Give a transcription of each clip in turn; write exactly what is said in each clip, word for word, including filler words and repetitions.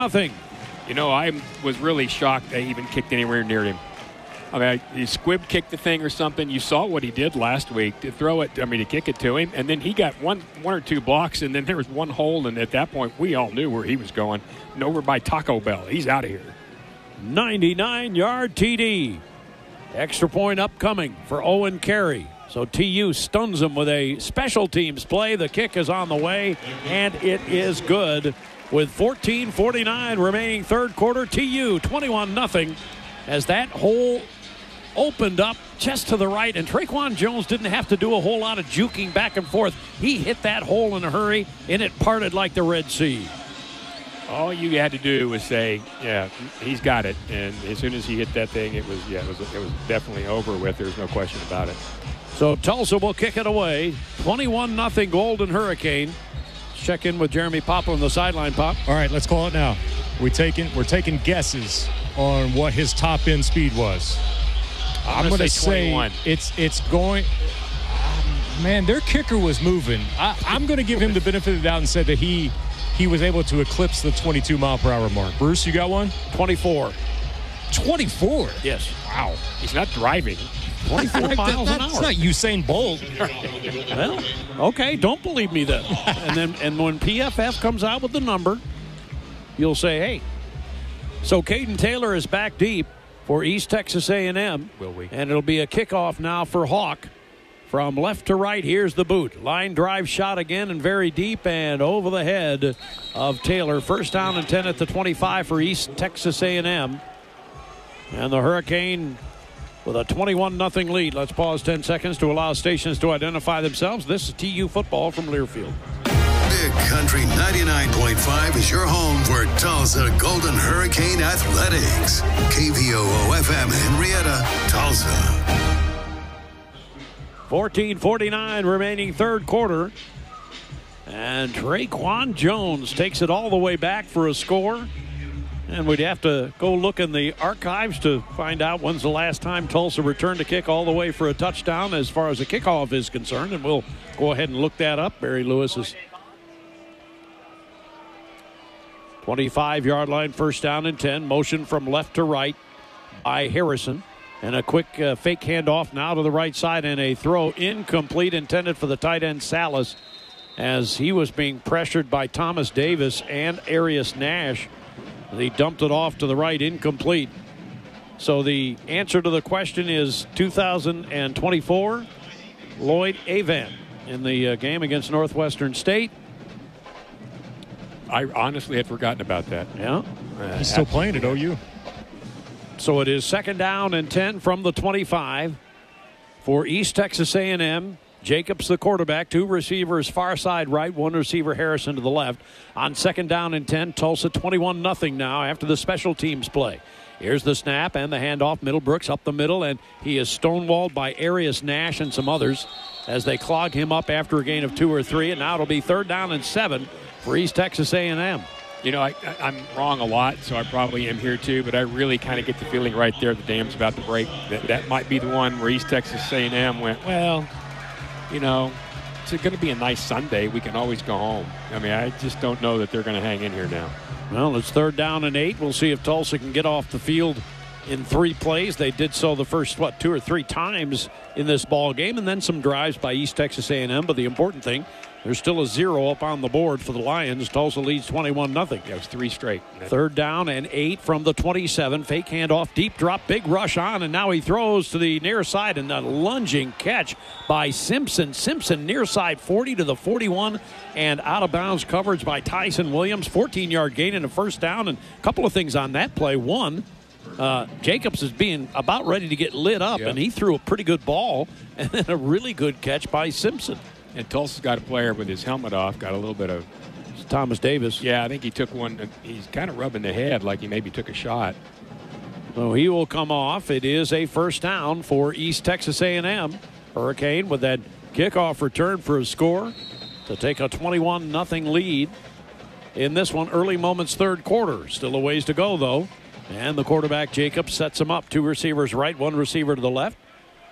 Nothing. You know, I was really shocked they even kicked anywhere near him. I mean, I, he squib kicked the thing or something. You saw what he did last week to throw it, I mean, to kick it to him. And then he got one one or two blocks, and then there was one hole. And at that point, we all knew where he was going. And over by Taco Bell. He's out of here. ninety-nine yard T D. Extra point upcoming for Owen Carey. So T U stuns him with a special teams play. The kick is on the way, and it is good. With fourteen forty-nine remaining third quarter, T U twenty-one nothing as that hole opened up just to the right, and Traquan Jones didn't have to do a whole lot of juking back and forth. He hit that hole in a hurry, and it parted like the Red Sea. All you had to do was say, yeah, he's got it. And as soon as he hit that thing, it was, yeah, it was, it was definitely over with. There's no question about it. So Tulsa will kick it away. twenty-one nothing Golden Hurricane. Check in with Jeremy Popple on the sideline, Pop. All right, let's call it now. We taking we're taking guesses on what his top end speed was. I'm, I'm going to say twenty-one. it's it's going. Um, man, their kicker was moving. I, I'm going to give him the benefit of the doubt and say that he he was able to eclipse the twenty-two mile per hour mark. Bruce, you got one? twenty-four. twenty-four. Yes. Wow. He's not driving. twenty-four miles an hour. That's not Usain Bolt. Well, okay, don't believe me then. and then and when P F F comes out with the number, you'll say, hey. So Caden Taylor is back deep for East Texas A and M. Will we? And it'll be a kickoff now for Hawk. From left to right, here's the boot. Line drive shot again and very deep and over the head of Taylor. First down and ten at the twenty-five for East Texas A and M. And the Hurricane with a twenty-one nothing lead. Let's pause ten seconds to allow stations to identify themselves. This is T U football from Learfield. Big Country ninety-nine point five is your home for Tulsa Golden Hurricane Athletics. K V O O F M Henrietta, Tulsa. fourteen forty-nine remaining third quarter. And Traquan Jones takes it all the way back for a score. And we'd have to go look in the archives to find out when's the last time Tulsa returned a kick all the way for a touchdown as far as the kickoff is concerned. And we'll go ahead and look that up. Barry Lewis is twenty-five yard line, first down and ten. Motion from left to right by Harrison. And a quick uh, fake handoff now to the right side, and a throw incomplete intended for the tight end Salas as he was being pressured by Thomas Davis and Arius Nash. He dumped it off to the right, incomplete. So the answer to the question is two thousand twenty-four, Lloyd Avant in the uh, game against Northwestern State. I honestly had forgotten about that. Yeah. Uh, He's still playing at O U. So it is second down and ten from the twenty-five for East Texas A and M. Jacobs, the quarterback, two receivers far side right, one receiver Harrison to the left. On second down and ten, Tulsa twenty-one nothing now after the special teams play. Here's the snap and the handoff. Middlebrooks up the middle, and he is stonewalled by Arius Nash and some others as they clog him up after a gain of two or three. And now it'll be third down and seven for East Texas A and M. You know, I, I, I'm wrong a lot, so I probably am here too, but I really kind of get the feeling right there the dam's about to break. That, that might be the one where East Texas A and M went, well, you know, it's going to be a nice Sunday. We can always go home. I mean, I just don't know that they're going to hang in here now. Well, it's third down and eight. We'll see if Tulsa can get off the field in three plays. They did so the first, what, two or three times in this ball game, and then some drives by East Texas A and M. But the important thing, there's still a zero up on the board for the Lions. Tulsa leads twenty-one nothing. Yeah, it was three straight. Third down and eight from the twenty-seven. Fake handoff, deep drop, big rush on, and now he throws to the near side, and a lunging catch by Simpson. Simpson near side forty to the forty-one, and out of bounds coverage by Tyson Williams. fourteen yard gain and a first down, and a couple of things on that play. One, uh, Jacobs is being about ready to get lit up, yep. and he threw a pretty good ball, and then a really good catch by Simpson. And Tulsa's got a player with his helmet off, got a little bit of... It's Thomas Davis. Yeah, I think he took one. He's kind of rubbing the head like he maybe took a shot. So he will come off. It is a first down for East Texas A and M. Hurricane with that kickoff return for a score to take a twenty-one nothing lead in this one. Early moments, third quarter. Still a ways to go, though. And the quarterback, Jacobs, sets him up. Two receivers right, one receiver to the left.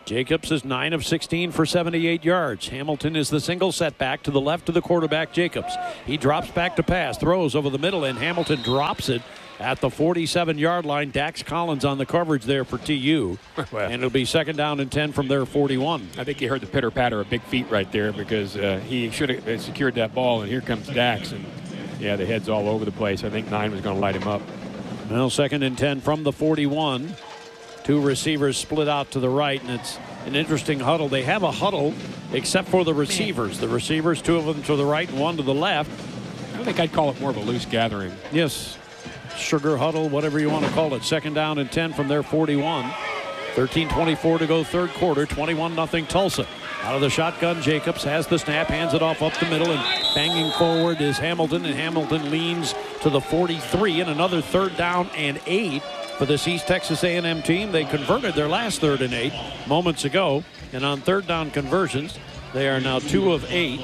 Jacobs is nine of sixteen for seventy-eight yards. Hamilton is the single setback to the left of the quarterback, Jacobs. He drops back to pass, throws over the middle, and Hamilton drops it at the forty-seven-yard line. Dax Collins on the coverage there for T U. Well, and it'll be second down and ten from their forty-one. I think you heard the pitter-patter of big feet right there because uh, he should have secured that ball, and here comes Dax. And, yeah, the head's all over the place. I think nine was going to light him up. Well, second and ten from the forty-one. Two receivers split out to the right, and it's an interesting huddle. They have a huddle except for the receivers. The receivers, two of them to the right and one to the left. I think I'd call it more of a loose gathering. Yes. Sugar huddle, whatever you want to call it. Second down and ten from their forty-one. thirteen twenty-four to go third quarter. twenty-one nothing Tulsa. Out of the shotgun, Jacobs has the snap, hands it off up the middle, and banging forward is Hamilton, and Hamilton leans to the forty-three, and another third down and eight for this East Texas A and M team. They converted their last third and eight moments ago, and on third down conversions, they are now two of eight,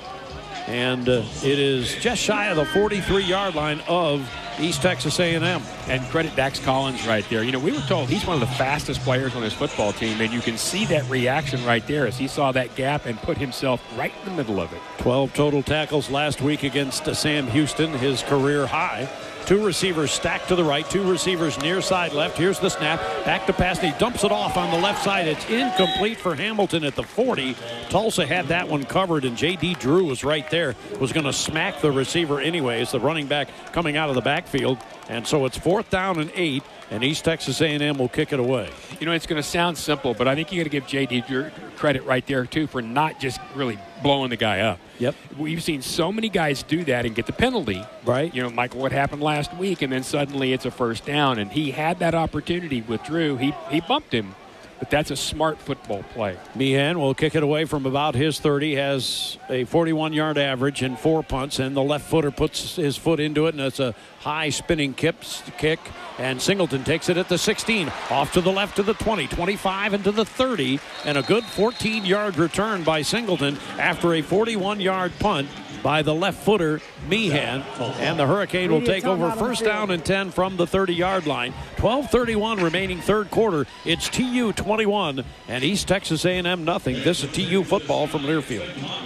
and uh, it is just shy of the forty-three-yard line of East Texas A and M. And credit Dax Collins right there. You know, we were told he's one of the fastest players on this football team, and you can see that reaction right there as he saw that gap and put himself right in the middle of it. twelve total tackles last week against uh, Sam Houston, his career high. Two receivers stacked to the right, two receivers near side left. Here's the snap, back to pass, and he dumps it off on the left side. It's incomplete for Hamilton at the forty. Tulsa had that one covered, and J D. Drew was right there, was going to smack the receiver anyways, the running back coming out of the backfield. And so it's fourth down and eight, and East Texas A and M will kick it away. You know, it's going to sound simple, but I think you got to give J D. Drew credit right there, too, for not just really blowing the guy up. Yep. We've seen so many guys do that and get the penalty. Right. You know, Michael, what happened last week, and then suddenly it's a first down, and he had that opportunity with Drew. He, he bumped him. But that's a smart football play. Meehan will kick it away from about his thirty, has a forty-one-yard average and four punts, and the left footer puts his foot into it, and it's a high spinning kips, kick, and Singleton takes it at the sixteen, off to the left to the twenty, twenty-five, and to the thirty, and a good fourteen-yard return by Singleton after a forty-one-yard punt by the left footer, Meehan, and the Hurricane will take over first down and ten from the thirty-yard line. twelve thirty-one remaining third quarter. It's T U twenty-one and East Texas A and M nothing. This is T U football from Learfield.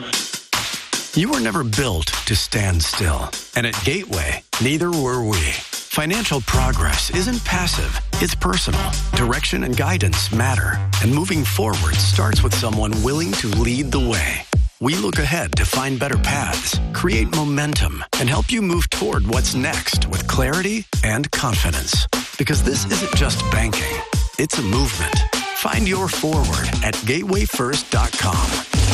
You were never built to stand still, and at Gateway, neither were we. Financial progress isn't passive, it's personal. Direction and guidance matter, and moving forward starts with someone willing to lead the way. We look ahead to find better paths, create momentum, and help you move toward what's next with clarity and confidence. Because this isn't just banking, it's a movement. Find your forward at gateway first dot com.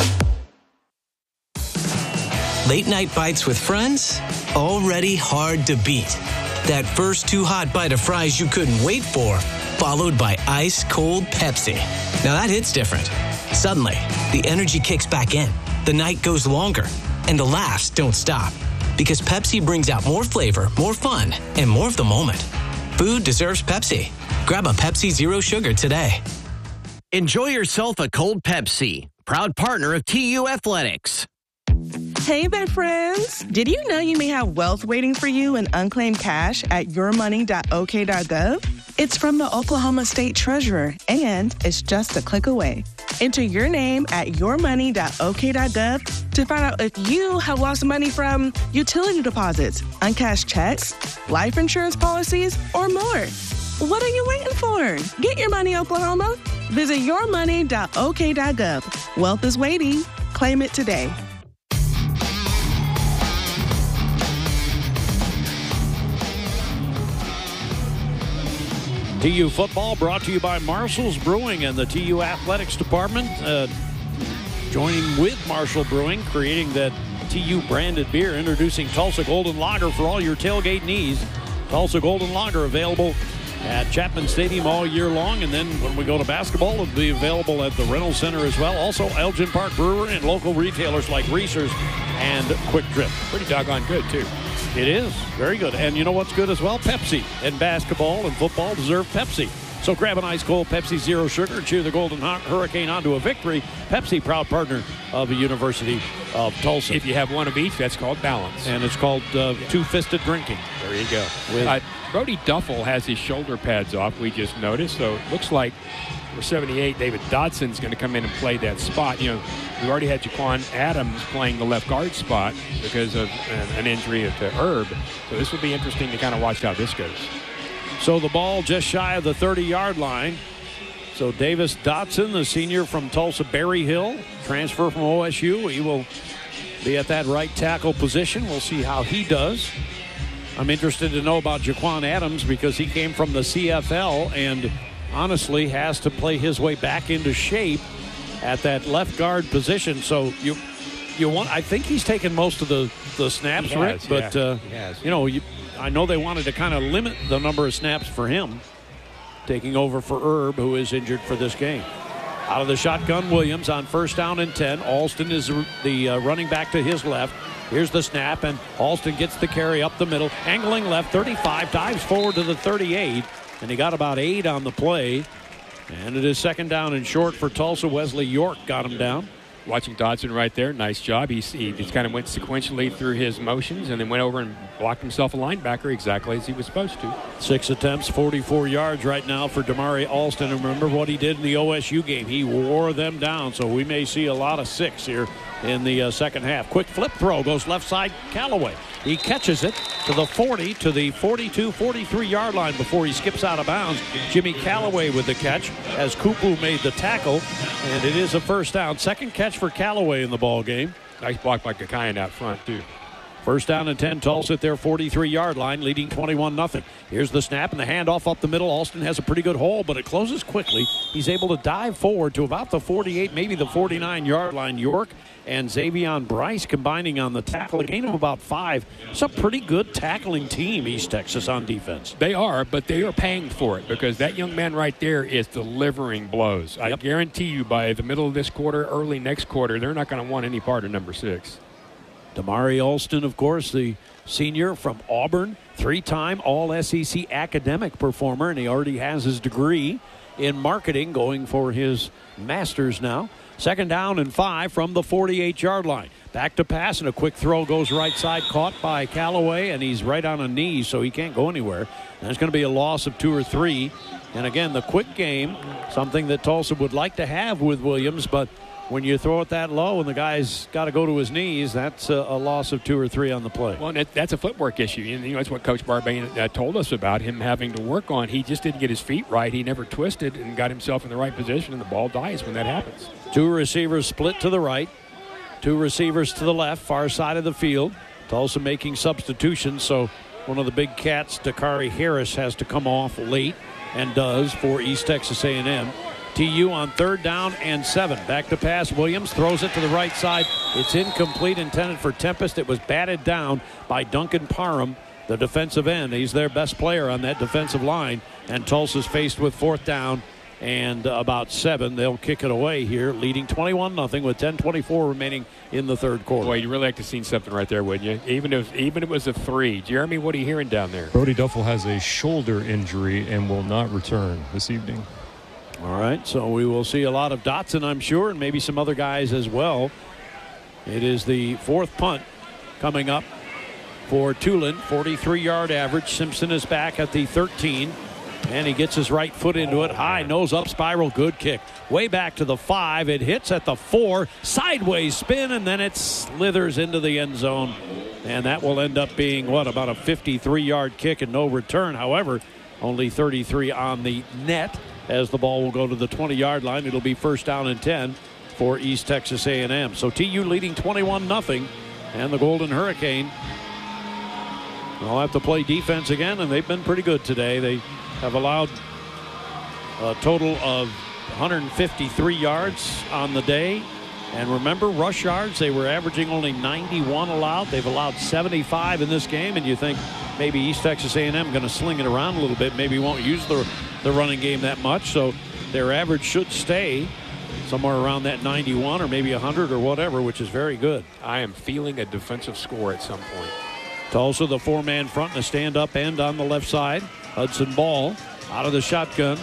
Late night bites with friends? Already hard to beat. That first too hot bite of fries you couldn't wait for, followed by ice cold Pepsi. Now that hits different. Suddenly, the energy kicks back in. The night goes longer, and the laughs don't stop. Because Pepsi brings out more flavor, more fun, and more of the moment. Food deserves Pepsi. Grab a Pepsi Zero Sugar today. Enjoy yourself a cold Pepsi. Proud partner of T U Athletics. Hey there, friends. Did you know you may have wealth waiting for you in unclaimed cash at your money dot o k dot gov? It's from the Oklahoma State Treasurer, and it's just a click away. Enter your name at your money dot o k dot gov to find out if you have lost money from utility deposits, uncashed checks, life insurance policies, or more. What are you waiting for? Get your money, Oklahoma. Visit your money dot o k dot gov. Wealth is waiting. Claim it today. T U football brought to you by Marshall's Brewing and the T U Athletics Department. Uh, joining with Marshall Brewing, creating that T U branded beer, introducing Tulsa Golden Lager for all your tailgate needs. Tulsa Golden Lager available at Chapman Stadium all year long, and then when we go to basketball, it'll be available at the Reynolds Center as well. Also, Elgin Park Brewery and local retailers like Reese's and Quick Trip. Pretty doggone good, too. It is. Very good. And you know what's good as well? Pepsi. And basketball and football deserve Pepsi. So grab an ice cold Pepsi Zero Sugar and cheer the Golden Hurricane onto a victory. Pepsi, proud partner of the University of Tulsa. If you have one of each, that's called balance. And it's called uh, two-fisted drinking. There you go. With uh, Brody Duffel has his shoulder pads off, we just noticed. So it looks like for seventy-eight, David Dodson's going to come in and play that spot. You know, we already had Jaquan Adams playing the left guard spot because of an injury to Herb. So this will be interesting to kind of watch how this goes. So the ball just shy of the thirty-yard line. So Davis Dotson, the senior from Tulsa Berry Hill, transfer from O S U. He will be at that right tackle position. We'll see how he does. I'm interested to know about Jaquan Adams because he came from the C F L and honestly has to play his way back into shape at that left guard position. So you you want I think he's taken most of the, the snaps, He has, Rick, but yeah. uh, He has. you know, you, I know they wanted to kind of limit the number of snaps for him, taking over for Herb, who is injured for this game. Out of the shotgun, Williams on first down and ten. Alston is the uh, running back to his left. Here's the snap, and Alston gets the carry up the middle. Angling left, thirty-five, dives forward to the thirty-eight, and he got about eight on the play. And it is second down and short for Tulsa. Wesley York got him down. Watching Dodson right there, nice job. He's, he just kind of went sequentially through his motions and then went over and blocked himself a linebacker exactly as he was supposed to. Six attempts, forty-four yards right now for Damari Alston. And remember what he did in the O S U game. He wore them down, so we may see a lot of six here in the uh, second half. Quick flip throw goes left side, Callaway. He catches it to the forty, to the forty-two, forty-three yard line before he skips out of bounds. Jimmy Callaway with the catch as Kupu made the tackle, and it is a first down. Second catch for Callaway in the ball game. Nice block by Kakayan out front, too. First down and ten, Tulsa at their forty-three yard line, leading twenty-one nothing. Here's the snap and the handoff up the middle. Alston has a pretty good hole, but it closes quickly. He's able to dive forward to about the forty-eight, maybe the forty-nine yard line. York and Xavion Bryce combining on the tackle, a gain of about five. It's a pretty good tackling team, East Texas, on defense. They are, but they are paying for it because that young man right there is delivering blows. I Yep. guarantee you by the middle of this quarter, early next quarter, they're not going to want any part of number six. Damari Alston, of course, the senior from Auburn, three-time All S E C academic performer, and he already has his degree in marketing, going for his master's now. Second down and five from the forty-eight yard line. Back to pass, and a quick throw goes right side, caught by Callaway, and he's right on a knee, so he can't go anywhere. There's going to be a loss of two or three. And again, the quick game, something that Tulsa would like to have with Williams, but when you throw it that low and the guy's got to go to his knees, that's a, a loss of two or three on the play. Well, that, that's a footwork issue. And, you know, that's what Coach Barbane uh, told us about him having to work on. He just didn't get his feet right. He never twisted and got himself in the right position, and the ball dies when that happens. Two receivers split to the right, two receivers to the left, far side of the field. Tulsa making substitutions, so one of the big cats, Dakari Harris, has to come off late and does for East Texas A and M. T U on third down and seven. Back to pass. Williams throws it to the right side. It's incomplete, intended for Tempest. It was batted down by Duncan Parham, the defensive end. He's their best player on that defensive line. And Tulsa's faced with fourth down and about seven. They'll kick it away here, leading twenty-one nothing with ten twenty-four remaining in the third quarter. Boy, you'd really like to see something right there, wouldn't you? Even if even if it was a three. Jeremy, what are you hearing down there? Brody Duffel has a shoulder injury and will not return this evening. All right, so we will see a lot of Dotson, I'm sure, and maybe some other guys as well. It is the fourth punt coming up for Tulane, forty-three yard average. Simpson is back at the thirteen, and he gets his right foot into it. High, nose up, spiral, good kick. Way back to the five. It hits at the four, sideways spin, and then it slithers into the end zone. And that will end up being, what, about a fifty-three yard kick and no return. However, only thirty-three on the net, as the ball will go to the twenty yard line. It'll be first down and ten for East Texas A and M. So T U leading twenty-one nothing, and the Golden Hurricane will have to play defense again, and they've been pretty good today. They have allowed a total of one hundred fifty-three yards on the day. And remember, rush yards, they were averaging only ninety-one allowed. They've allowed seventy-five in this game, and you think maybe East Texas A and M going to sling it around a little bit, maybe won't use the, the running game that much. So their average should stay somewhere around that ninety-one or maybe one hundred or whatever, which is very good. I am feeling a defensive score at some point. Tulsa, the four-man front and a stand-up end on the left side. Hudson Ball out of the shotgun.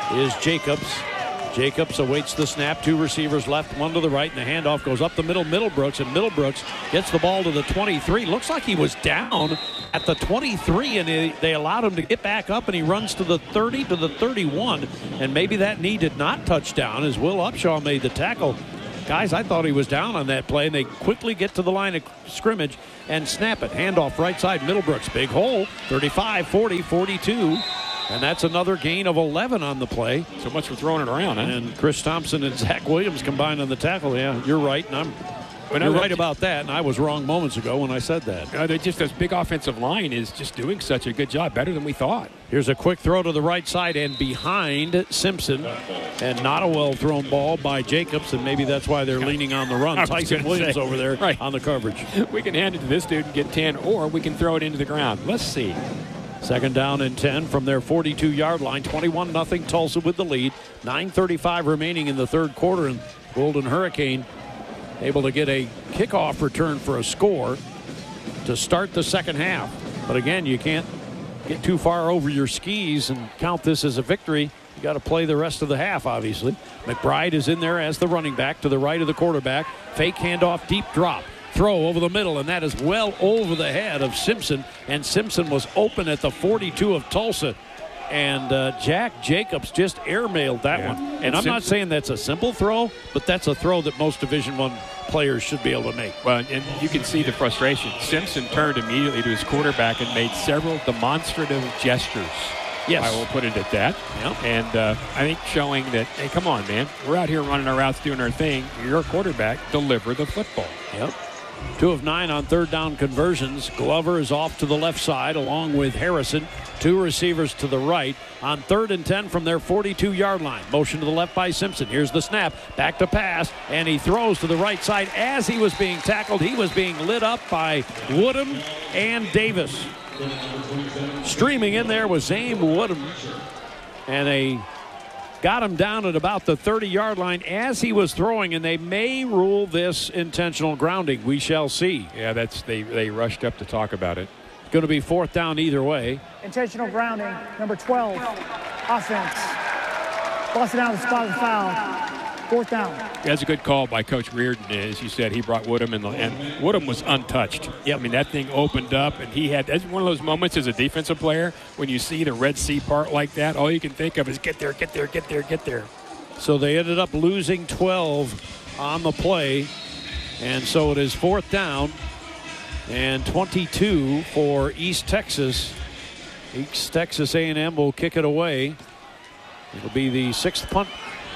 is Jacobs. Jacobs awaits the snap. Two receivers left, one to the right, and the handoff goes up the middle. Middlebrooks, and Middlebrooks gets the ball to the twenty-three. Looks like he was down at the twenty-three, and they, they allowed him to get back up, and he runs to the thirty, to the thirty-one, and maybe that knee did not touch down as Will Upshaw made the tackle. Guys, I thought he was down on that play, and they quickly get to the line of scrimmage and snap it. Handoff right side, Middlebrooks. Big hole, thirty-five, forty, forty-two. And that's another gain of eleven on the play. So much for throwing it around, huh? And Chris Thompson and Zach Williams combined on the tackle. Yeah, you're right, and I'm well, you're no, right about that, and I was wrong moments ago when I said that. Uh, they just this big offensive line is just doing such a good job, better than we thought. Here's a quick throw to the right side and behind Simpson, and not a well-thrown ball by Jacobs, and maybe that's why they're leaning on the run. Tyson Williams say, over there right. on the coverage. We can hand it to this dude and get ten, or we can throw it into the ground. Let's see. Second down and ten from their forty-two-yard line. twenty-one nothing Tulsa with the lead. nine thirty-five remaining in the third quarter, and Golden Hurricane able to get a kickoff return for a score to start the second half. But again, you can't get too far over your skis and count this as a victory. You got to play the rest of the half, obviously. McBride is in there as the running back to the right of the quarterback. Fake handoff, deep drop. Throw over the middle, and that is well over the head of Simpson. And Simpson was open at the forty-two of Tulsa. And uh, Jack Jacobs just airmailed that yeah. one. And, and I'm Simpson, not saying that's a simple throw, but that's a throw that most Division One players should be able to make. Well, and you can see the frustration. Simpson turned immediately to his quarterback and made several demonstrative gestures. Yes. I will put it at that. Yep. And uh, I think showing that, hey, come on, man. We're out here running our routes, doing our thing. You're a quarterback. Deliver the football. Yep. Two of nine on third down conversions. Glover is off to the left side along with Harrison. Two receivers to the right on third and ten from their forty-two-yard line. Motion to the left by Simpson. Here's the snap. Back to pass, and he throws to the right side. As he was being tackled, he was being lit up by Woodham and Davis. Streaming in there was Zane Woodham, and they got him down at about the thirty-yard line as he was throwing, and they may rule this intentional grounding. We shall see. Yeah, that's they, they rushed up to talk about it. It's going to be fourth down either way. Intentional grounding, number twelve, offense. Busted out of the spot of the foul. Fourth down. That's a good call by Coach Reardon. As you said, he brought Woodham in, the, and Woodham was untouched. Yep. I mean, that thing opened up, and he had. That's one of those moments as a defensive player when you see the Red Sea part like that. All you can think of is get there, get there, get there, get there. So they ended up losing twelve on the play, and so it is fourth down and twenty-two for East Texas. East Texas A and M will kick it away. It'll be the sixth punt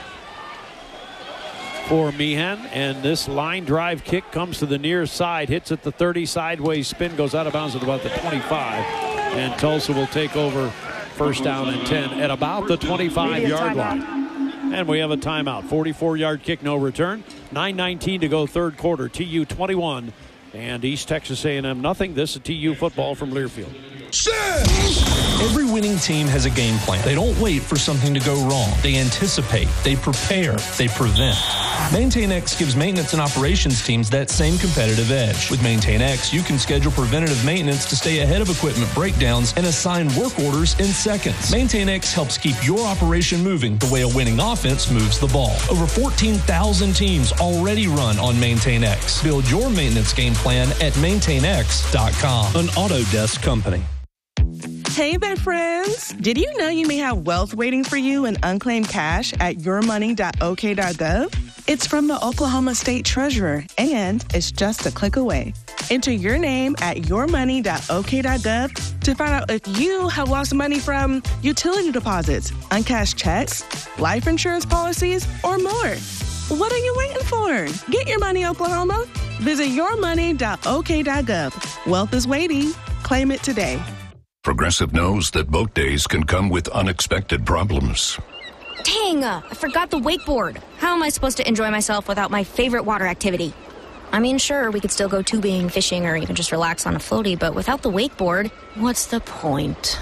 for Meehan, and this line drive kick comes to the near side, hits at the thirty, sideways spin, goes out of bounds at about the twenty-five, and Tulsa will take over first down and ten at about the twenty-five-yard line. And we have a timeout. forty-four-yard kick, no return. nine nineteen to go third quarter. T U twenty-one and East Texas A and M nothing. This is T U football from Learfield. Every winning team has a game plan. They don't wait for something to go wrong. They anticipate, they prepare, they prevent. MaintainX gives maintenance and operations teams that same competitive edge. With MaintainX, you can schedule preventative maintenance to stay ahead of equipment breakdowns and assign work orders in seconds. MaintainX helps keep your operation moving the way a winning offense moves the ball. Over fourteen thousand teams already run on MaintainX. Build your maintenance game plan at maintain x dot com. An Autodesk company. Hey there, friends. Did you know you may have wealth waiting for you in unclaimed cash at your money dot o k dot gov? It's from the Oklahoma State Treasurer, and it's just a click away. Enter your name at your money dot o k dot gov to find out if you have lost money from utility deposits, uncashed checks, life insurance policies, or more. What are you waiting for? Get your money, Oklahoma. Visit your money dot o k dot gov. Wealth is waiting. Claim it today. Progressive knows that boat days can come with unexpected problems. Dang, uh, I forgot the wakeboard. How am I supposed to enjoy myself without my favorite water activity? I mean, sure, we could still go tubing, fishing, or even just relax on a floaty, but without the wakeboard, what's the point?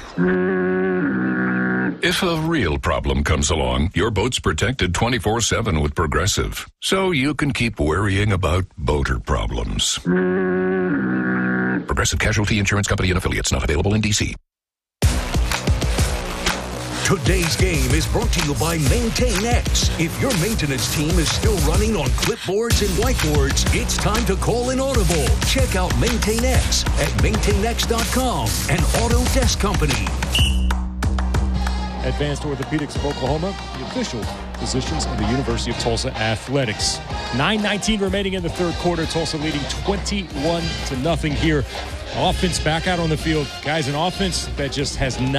If a real problem comes along, your boat's protected twenty-four seven with Progressive, so you can keep worrying about boater problems. Progressive Casualty Insurance Company and Affiliates, not available in D C Today's game is brought to you by Maintain X. If your maintenance team is still running on clipboards and whiteboards, it's time to call an audible. Check out Maintain X at maintain x dot com, an Autodesk company. Advanced Orthopedics of Oklahoma, the official physicians of the University of Tulsa Athletics. nine nineteen remaining in the third quarter. Tulsa leading twenty-one to nothing here. Offense back out on the field. Guys, an offense that just has not